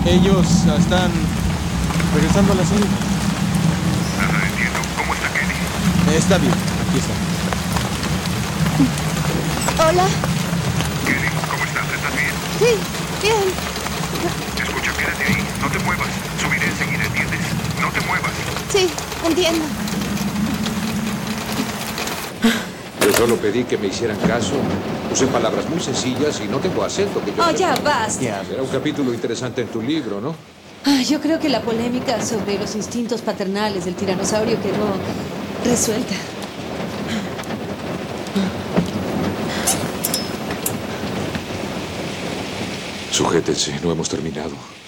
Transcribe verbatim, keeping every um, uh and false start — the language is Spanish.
Ellos ah, están regresando a la serie. Ajá, entiendo. ¿Cómo está Kenny? Eh, Está bien, aquí está. Hola. Kenny, ¿cómo estás? ¿Estás bien? Sí, bien. Escucha, quédate ahí. No te muevas. Subiré enseguida, ¿entiendes? No te muevas. Sí, entiendo. Yo solo pedí que me hicieran caso. Usé palabras muy sencillas y no tengo acento. Que yo Oh, sepa. ya, basta. Ya. Será un capítulo interesante en tu libro, ¿no? Ah, yo creo que la polémica sobre los instintos paternales del tiranosaurio quedó resuelta. Sujétense, no hemos terminado.